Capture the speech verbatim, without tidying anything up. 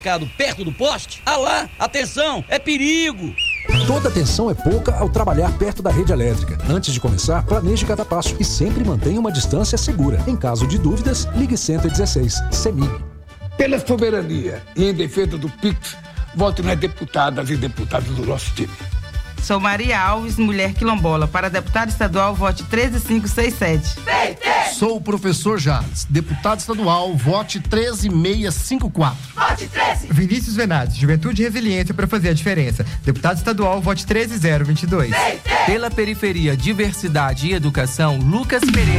perto do poste? Ah lá, atenção, é perigo! Toda atenção é pouca ao trabalhar perto da rede elétrica. Antes de começar, planeje cada passo e sempre mantenha uma distância segura. Em caso de dúvidas, ligue cento e dezesseis, CEMIG. Pela soberania e em defesa do Pix, vote nas deputadas e deputados do nosso time. Sou Maria Alves, mulher quilombola. Para deputado estadual, vote treze mil quinhentos e sessenta e sete. Sou o professor Jales, deputado estadual, vote treze mil seiscentos e cinquenta e quatro. Vote treze. Vinícius Venades, Juventude e Resiliência para fazer a diferença. Deputado estadual, vote treze mil vinte e dois. Pela periferia, diversidade e educação, Lucas Pereira.